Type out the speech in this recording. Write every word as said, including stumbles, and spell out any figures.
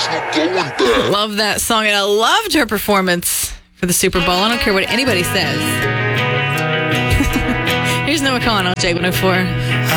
Love that song, and I loved her performance for the Super Bowl. I don't care what anybody says. Here's Noah Kahan on J one oh four.